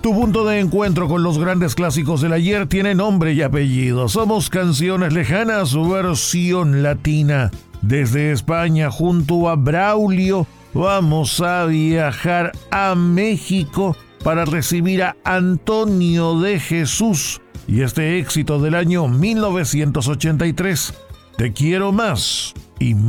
Tu punto de encuentro con los grandes clásicos del ayer tiene nombre y apellido. Somos Canciones Lejanas, versión latina. Desde España, junto a Braulio, vamos a viajar a México para recibir a Antonio de Jesús y este éxito del año 1983. Te quiero más y más.